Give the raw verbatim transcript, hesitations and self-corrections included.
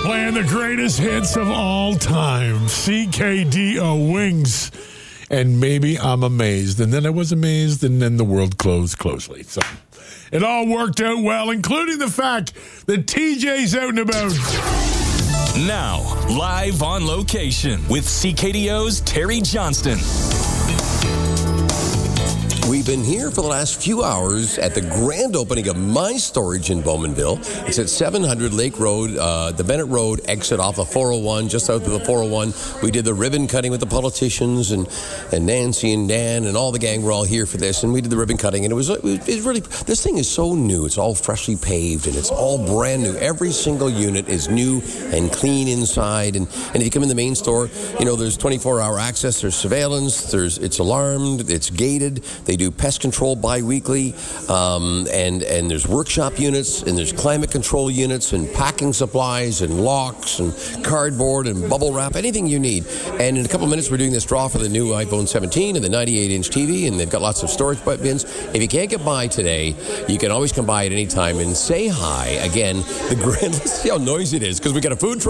Playing the greatest hits of all time. C K D O Wings. And maybe I'm amazed. And then I was amazed, and then the world closed closely. So it all worked out well, including the fact that T J's out and about. Now, live on location with C K D O's Terry Johnston. We've been here for the last few hours at the grand opening of My Storage in Bowmanville. It's at seven hundred Lake Road, uh, the Bennett Road exit off of four oh one, just south of the four oh one. We did the ribbon cutting with the politicians, and, and Nancy and Dan and all the gang were all here for this, and we did the ribbon cutting, and it was, it was really, this thing is so new. It's all freshly paved, and it's all brand new. Every single unit is new and clean inside, and, and if you come in the main store, you know, there's twenty-four hour access, there's surveillance, there's it's alarmed, it's gated. They do pest control bi-weekly, um, and, and there's workshop units, and there's climate control units, and packing supplies, and locks, and cardboard, and bubble wrap, anything you need. And in a couple minutes, we're doing this draw for the new iPhone seventeen and the ninety-eight inch T V, and they've got lots of storage bins. If you can't get by today, you can always come by at any time and say hi. Again, the grand, let's see how noisy it is, because we got a food truck.